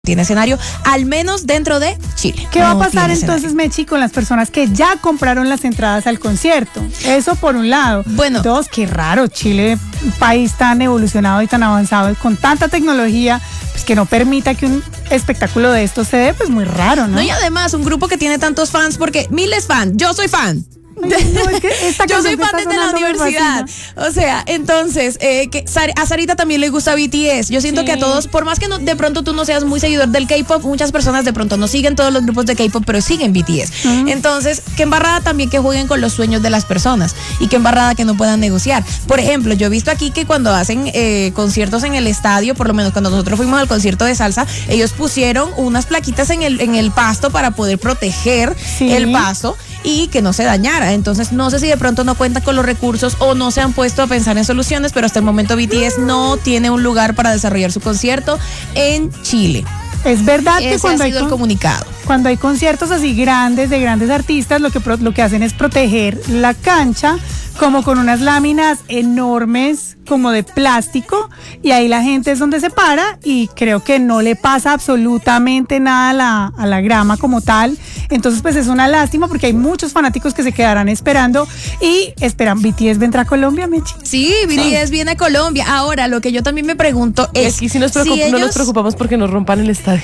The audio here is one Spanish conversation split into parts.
tiene escenario, al menos dentro de Chile. ¿Qué va a pasar entonces, Mechi, con las personas que ya compraron las entradas al concierto? Eso por un lado. Bueno. Dos, qué raro, Chile, un país tan evolucionado y tan avanzado, con tanta tecnología, pues que no permita que un espectáculo de esto se dé, pues muy raro, ¿no? No, y además, un grupo que tiene tantos fans, porque miles fan, yo soy fan. No, es que yo soy fan desde la universidad. O sea, entonces, a Sarita también le gusta BTS. Yo siento que a todos, por más que no, de pronto tú no seas muy seguidor del K-pop, muchas personas de pronto no siguen todos los grupos de K-pop, pero siguen BTS. Entonces, qué embarrada también que jueguen con los sueños de las personas y qué embarrada que no puedan negociar. Por ejemplo, yo he visto aquí que cuando hacen conciertos en el estadio, por lo menos cuando nosotros fuimos al concierto de salsa, ellos pusieron unas plaquitas en el pasto para poder proteger el pasto y que no se dañara. Entonces no sé si de pronto no cuentan con los recursos o no se han puesto a pensar en soluciones, pero hasta el momento BTS no tiene un lugar para desarrollar su concierto en Chile. Es verdad que cuando el comunicado. Cuando hay conciertos así grandes, de grandes artistas, lo que hacen es proteger la cancha como con unas láminas enormes como de plástico, y ahí la gente es donde se para y creo que no le pasa absolutamente nada a la grama como tal. Entonces pues es una lástima porque hay muchos fanáticos que se quedarán esperando y esperan. ¿BTS vendrá a Colombia, Mechi? Sí, BTS viene a Colombia. Ahora, lo que yo también me pregunto es... Aquí sí no nos preocupamos porque nos rompan el estadio.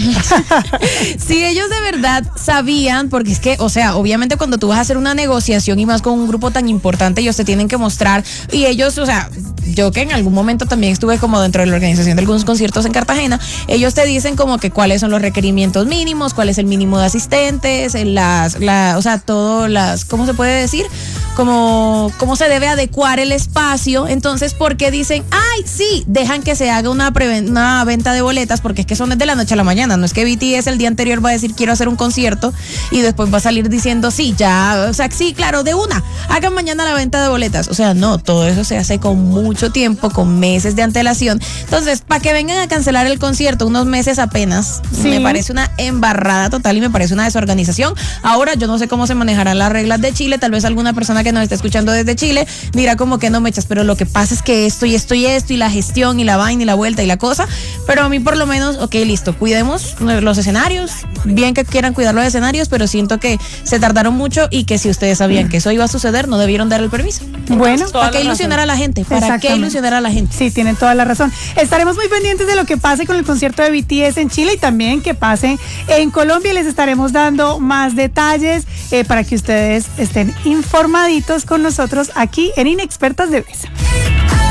Si ellos de verdad sabían, porque es que, o sea, obviamente cuando tú vas a hacer una negociación y más con un grupo tan importante, ellos te tienen que mostrar, y ellos, o sea, yo que en algún momento también estuve como dentro de la organización de algunos conciertos en Cartagena, ellos te dicen como que cuáles son los requerimientos mínimos, cuál es el mínimo de asistentes, o sea, todo ¿cómo se puede decir? Cómo se debe adecuar el espacio. Entonces, ¿por qué dicen, ay, sí, dejan que se haga una venta de boletas? Porque es que son de la noche a la mañana, no es que BTS el día anterior va a decir quiero hacer un concierto y después va a salir diciendo sí, ya, o sea, sí, claro, de una, hagan mañana la venta de boletas. O sea, no, todo eso se hace con mucho tiempo, con meses de antelación. Entonces, para que vengan a cancelar el concierto unos meses apenas, me parece una embarrada total y me parece una desorganización. Ahora, yo no sé cómo se manejarán las reglas de Chile, tal vez alguna persona que nos está escuchando desde Chile dirá como que no me echas, pero lo que pasa es que esto y la gestión y la vaina y la vuelta y la cosa, pero a mí por lo menos, ok, listo, cuidemos los escenarios, bien que quieran cuidar los escenarios, pero siento que se tardaron mucho y que si ustedes sabían que eso iba a suceder, no debieron dar el permiso. Bueno, ¿para qué ilusionar a la gente? ¿Para qué ilusionar a la gente? Sí, tienen toda la razón. Estaremos muy pendientes de lo que pase con el concierto de BTS en Chile y también que pase en Colombia. Les estaremos dando más detalles para que ustedes estén informaditos con nosotros aquí en Inexpertas de Besa.